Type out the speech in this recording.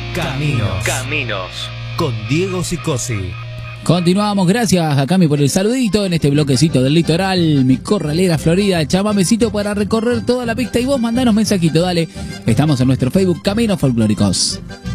Caminos. Con Diego Sicosi. Continuamos, gracias a Cami por el saludito en este bloquecito del litoral, mi corralera Florida, chamamecito para recorrer toda la pista y vos mandanos mensajito, dale. Estamos en nuestro Facebook Caminos Folclóricos.